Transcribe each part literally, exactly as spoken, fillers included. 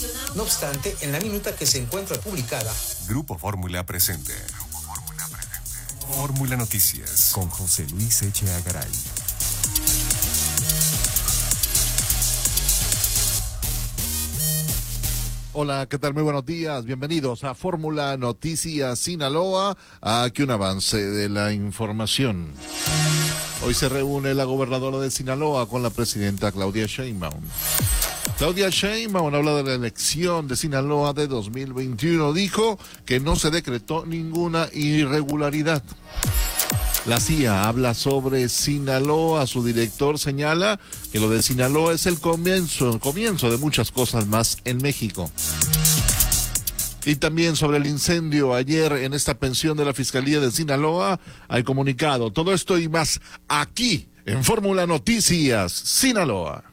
No obstante, en la minuta que se encuentra publicada, Grupo Fórmula presente. Grupo Fórmula presente. Fórmula Noticias con José Luis Echeagaray. Hola, ¿qué tal? Muy buenos días. Bienvenidos a Fórmula Noticias Sinaloa. Aquí un avance de la información. Hoy se reúne la gobernadora de Sinaloa con la presidenta Claudia Sheinbaum. Claudia Sheinbaum habla de la elección de Sinaloa de dos mil veintiuno. Dijo que no se decretó ninguna irregularidad. La C I A habla sobre Sinaloa. Su director señala que lo de Sinaloa es el comienzo, el comienzo de muchas cosas más en México. Y también sobre el incendio ayer en esta pensión de la Fiscalía de Sinaloa, hay comunicado. Todo esto y más aquí en Fórmula Noticias Sinaloa.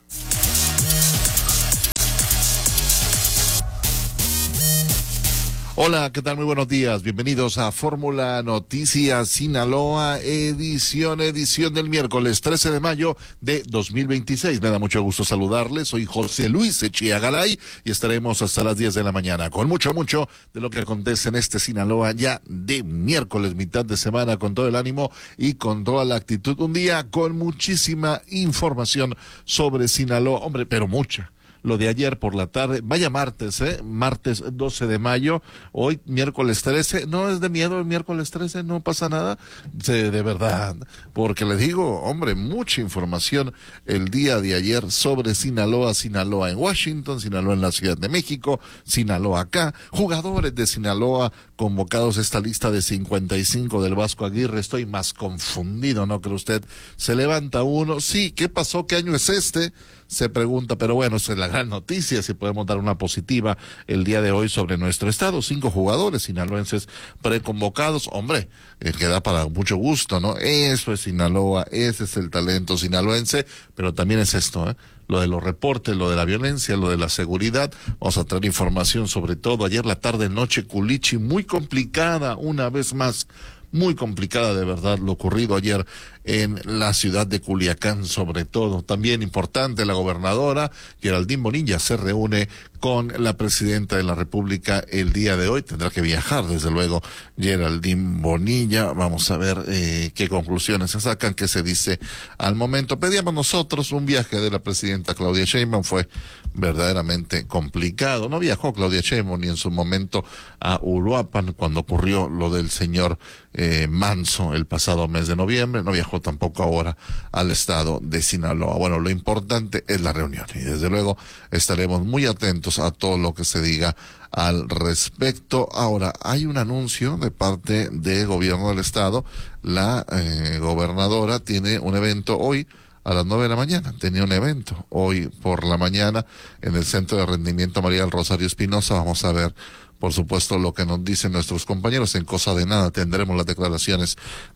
Hola, ¿qué tal? Muy buenos días. Bienvenidos a Fórmula Noticias Sinaloa, edición, edición del miércoles trece de mayo de dos mil veintiséis. Me da mucho gusto saludarles. Soy José Luis Echeagaray y estaremos hasta las diez de la mañana con mucho, mucho de lo que acontece en este Sinaloa ya de miércoles, mitad de semana, con todo el ánimo y con toda la actitud. Un día con muchísima información sobre Sinaloa, hombre, pero mucha. Lo de ayer por la tarde, vaya martes, ¿eh? Martes doce de mayo, hoy miércoles trece, no es de miedo el miércoles trece, no pasa nada, de, de verdad, porque le digo, hombre, mucha información el día de ayer sobre Sinaloa, Sinaloa en Washington, Sinaloa en la Ciudad de México, Sinaloa acá, jugadores de Sinaloa convocados a esta lista de cincuenta y cinco del Vasco Aguirre. Estoy más confundido, ¿no cree usted? Se levanta uno, sí, ¿qué pasó? ¿Qué año es este? Se pregunta, pero bueno, esa es la gran noticia, si podemos dar una positiva el día de hoy sobre nuestro estado. Cinco jugadores sinaloenses preconvocados, hombre, eh, que da para mucho gusto, ¿no? Eso es Sinaloa, ese es el talento sinaloense, pero también es esto, ¿eh? Lo de los reportes, lo de la violencia, lo de la seguridad. Vamos a traer información sobre todo. Ayer la tarde, noche, Culichi, muy complicada, una vez más. Muy complicada de verdad lo ocurrido ayer en la ciudad de Culiacán, sobre todo. También importante, la gobernadora Geraldine Bonilla se reúne con la presidenta de la República el día de hoy. Tendrá que viajar, desde luego, Geraldine Bonilla. Vamos a ver eh, qué conclusiones se sacan, qué se dice al momento. Pedíamos nosotros un viaje de la presidenta Claudia Sheinbaum, fue verdaderamente complicado. No viajó Claudia Sheinbaum ni en su momento a Uruapan cuando ocurrió lo del señor eh, Manso el pasado mes de noviembre. No viajó tampoco ahora al estado de Sinaloa. Bueno, lo importante es la reunión y desde luego estaremos muy atentos a todo lo que se diga al respecto. Ahora, hay un anuncio de parte del gobierno del estado. La eh, gobernadora tiene un evento hoy a las nueve de la mañana. Tenía un evento hoy por la mañana en el Centro de Rendimiento María del Rosario Espinosa. Vamos a ver, por supuesto, lo que nos dicen nuestros compañeros. En cosa de nada tendremos las declaraciones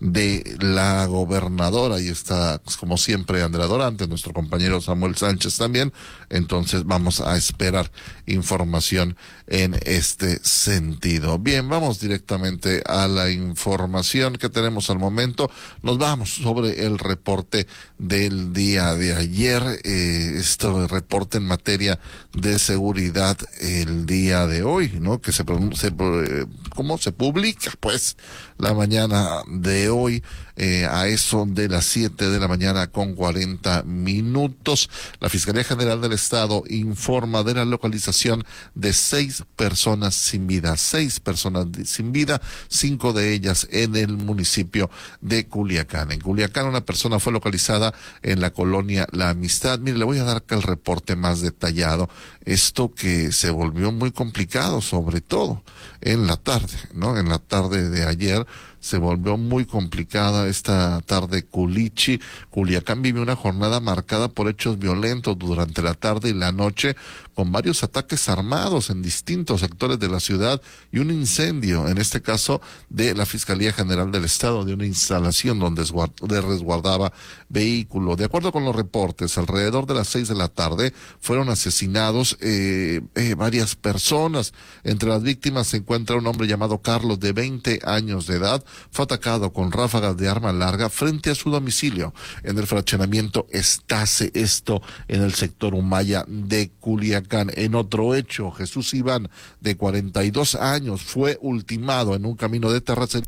de la gobernadora y está, como siempre, Andrea Dorante, nuestro compañero Samuel Sánchez también. Entonces vamos a esperar información en este sentido. Bien, vamos directamente a la información que tenemos al momento. Nos vamos sobre el reporte del día de ayer. Eh, este reporte en materia de seguridad el día de hoy, ¿no? Que se, se ¿cómo se publica? Pues la mañana de hoy eh, a eso de las siete de la mañana con cuarenta minutos. La Fiscalía General del Estado informa de la localización de seis personas sin vida, seis personas sin vida, cinco de ellas en el municipio de Culiacán. En Culiacán una persona fue localizada en la colonia La Amistad. Mire, le voy a dar acá el reporte más detallado. Esto que se volvió muy complicado, sobre todo en la tarde, ¿no? En la tarde de ayer se volvió muy complicada esta tarde Culichi. Culiacán vive una jornada marcada por hechos violentos durante la tarde y la noche, con varios ataques armados en distintos sectores de la ciudad y un incendio, en este caso de la Fiscalía General del Estado, de una instalación donde resguardaba vehículos. De acuerdo con los reportes, alrededor de las seis de la tarde fueron asesinados eh, eh, varias personas. Entre las víctimas se encuentra un hombre llamado Carlos, de veinte años de edad, fue atacado con ráfagas de arma larga frente a su domicilio en el fraccionamiento Estase, esto en el sector Humaya de Culiacán. En otro hecho, Jesús Iván, de cuarenta y dos años, fue ultimado en un camino de terracería.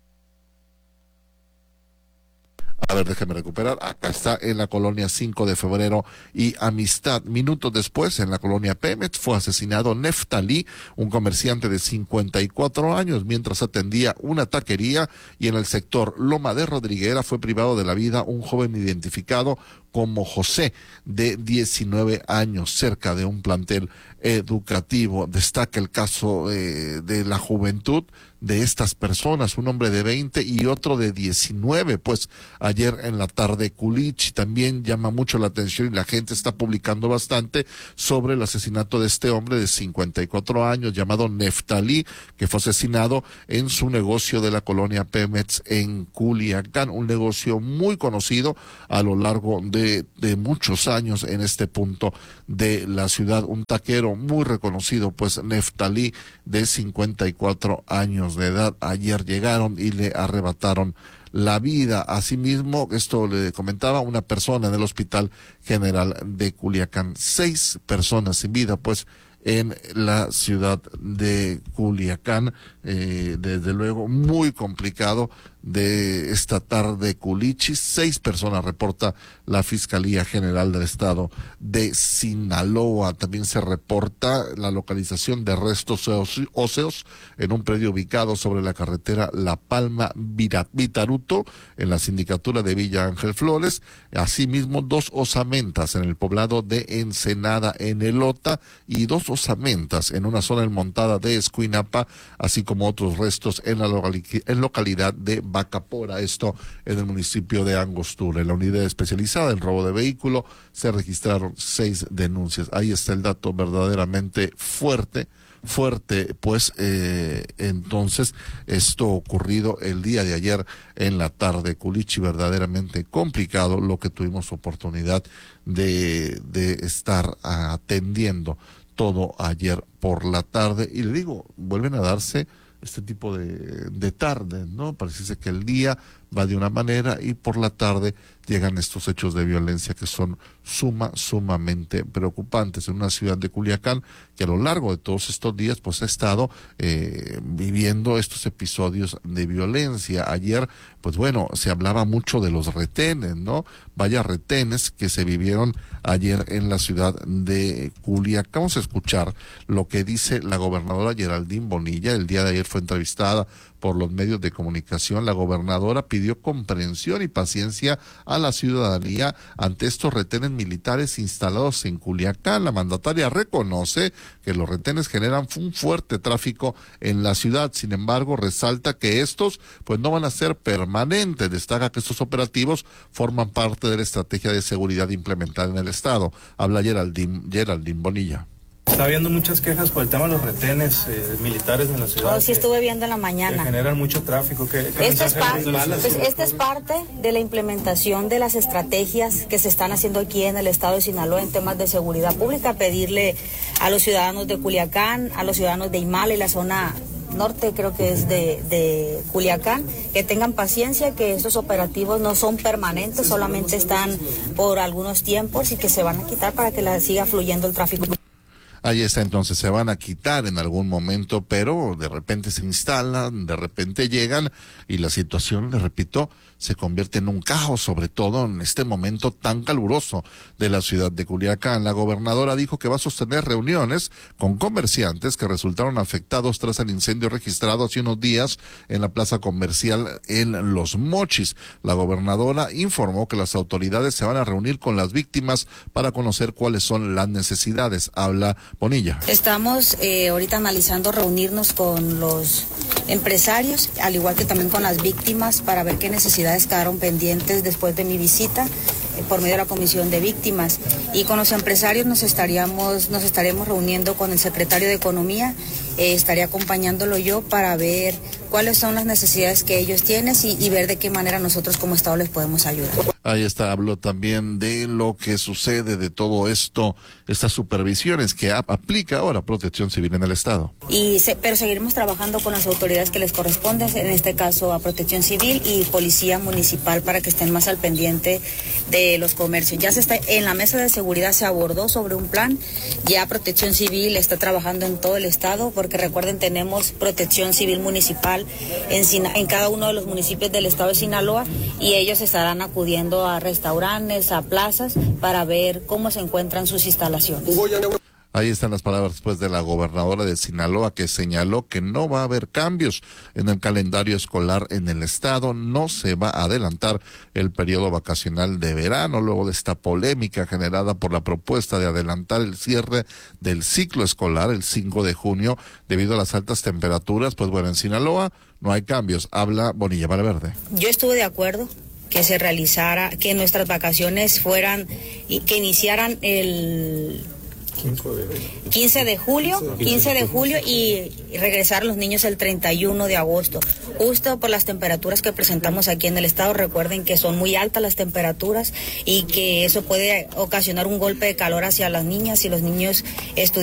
A ver, déjeme recuperar. Acá está, en la colonia cinco de febrero y Amistad. Minutos después, en la colonia Pemex, fue asesinado Neftalí, un comerciante de cincuenta y cuatro años, mientras atendía una taquería. Y en el sector Loma de Rodriguera fue privado de la vida un joven identificado como José, de diecinueve años, cerca de un plantel educativo. Destaca el caso eh, de la juventud de estas personas, un hombre de veinte y otro de diecinueve, pues ayer en la tarde Culichi. También llama mucho la atención y la gente está publicando bastante sobre el asesinato de este hombre de cincuenta y cuatro años llamado Neftalí, que fue asesinado en su negocio de la colonia Pemex en Culiacán, un negocio muy conocido a lo largo de, de muchos años en este punto de la ciudad, un taquero muy reconocido, pues Neftalí, de cincuenta y cuatro años de edad. Ayer llegaron y le arrebataron la vida. Asimismo, esto le comentaba una persona en el Hospital General de Culiacán. Seis personas sin vida, pues, en la ciudad de Culiacán. Eh, desde luego, muy complicado de esta tarde Culichi. Seis personas reporta la Fiscalía General del Estado de Sinaloa. También se reporta la localización de restos óseos en un predio ubicado sobre la carretera La Palma Vitaruto, en la sindicatura de Villa Ángel Flores. Asimismo, dos osamentas en el poblado de Ensenada, en Elota, y dos osamentas en una zona enmontada de Escuinapa, así como otros restos en la locali- en localidad de Bacapora, esto en el municipio de Angostura. En la unidad especializada en robo de vehículo se registraron seis denuncias. Ahí está el dato verdaderamente fuerte, fuerte, pues eh, entonces esto ocurrido el día de ayer en la tarde, Culichi, verdaderamente complicado lo que tuvimos oportunidad de, de estar atendiendo todo ayer por la tarde. Y le digo, vuelven a darse este tipo de, de tarde, ¿no? Parece que el día va de una manera y por la tarde llegan estos hechos de violencia que son suma, sumamente preocupantes en una ciudad de Culiacán que a lo largo de todos estos días pues ha estado eh, viviendo estos episodios de violencia. Ayer, pues bueno, se hablaba mucho de los retenes, ¿no? Vaya retenes que se vivieron ayer en la ciudad de Culiacán. Vamos a escuchar lo que dice la gobernadora Geraldine Bonilla. El día de ayer fue entrevistada por los medios de comunicación. La gobernadora pidió comprensión y paciencia a la ciudadanía ante estos retenes militares instalados en Culiacán. La mandataria reconoce que los retenes generan un fuerte tráfico en la ciudad. Sin embargo, resalta que estos pues no van a ser permanentes. Destaca que estos operativos forman parte de la estrategia de seguridad implementada en el Estado. Habla Geraldine, Geraldine Bonilla. Está habiendo muchas quejas por el tema de los retenes eh, militares en la ciudad. Oh, sí, estuve viendo en la mañana. Que generan mucho tráfico. ¿Qué, qué esto, es par- pues, esta es parte de la implementación de las estrategias que se están haciendo aquí en el estado de Sinaloa en temas de seguridad pública. Pedirle a los ciudadanos de Culiacán, a los ciudadanos de Imala y la zona norte, creo que es de, de Culiacán, que tengan paciencia, que estos operativos no son permanentes, solamente están por algunos tiempos y que se van a quitar para que la siga fluyendo el tráfico. Ahí está, entonces se van a quitar en algún momento, pero de repente se instalan, de repente llegan y la situación, le repito, se convierte en un caos, sobre todo en este momento tan caluroso de la ciudad de Culiacán. La gobernadora dijo que va a sostener reuniones con comerciantes que resultaron afectados tras el incendio registrado hace unos días en la plaza comercial en Los Mochis. La gobernadora informó que las autoridades se van a reunir con las víctimas para conocer cuáles son las necesidades. Habla Bonilla. Estamos eh, ahorita analizando reunirnos con los empresarios, al igual que también con las víctimas, para ver qué necesidades quedaron pendientes después de mi visita eh, por medio de la Comisión de Víctimas. Y con los empresarios nos estaríamos, nos estaremos reuniendo con el secretario de Economía, eh, estaría acompañándolo yo para ver cuáles son las necesidades que ellos tienen y, y ver de qué manera nosotros como Estado les podemos ayudar. Ahí está, habló también de lo que sucede, de todo esto, estas supervisiones que ap- aplica ahora Protección Civil en el Estado. Y se, pero seguiremos trabajando con las autoridades que les corresponden, en este caso a Protección Civil y Policía Municipal, para que estén más al pendiente de los comercios. Ya se está, en la mesa de seguridad se abordó sobre un plan, ya Protección Civil está trabajando en todo el estado, porque recuerden, tenemos Protección Civil Municipal en, Sina, en cada uno de los municipios del estado de Sinaloa, y ellos estarán acudiendo a restaurantes, a plazas, para ver cómo se encuentran sus instalaciones. Ahí están las palabras después de la gobernadora de Sinaloa, que señaló que no va a haber cambios en el calendario escolar en el estado, no se va a adelantar el periodo vacacional de verano, luego de esta polémica generada por la propuesta de adelantar el cierre del ciclo escolar el cinco de junio debido a las altas temperaturas. Pues bueno, en Sinaloa no hay cambios, habla Bonilla Valverde. Yo estuve de acuerdo que se realizara, que nuestras vacaciones fueran, y que iniciaran el quince de julio, quince de julio y regresar los niños el treinta y uno de agosto, justo por las temperaturas que presentamos aquí en el estado. Recuerden que son muy altas las temperaturas y que eso puede ocasionar un golpe de calor hacia las niñas y los niños estudiantes.